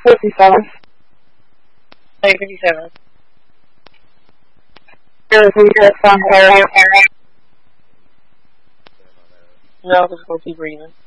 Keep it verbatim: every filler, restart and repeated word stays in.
fifty-seven. Say fifty-seven. Here, we get some area. No, because we'll keep breathing.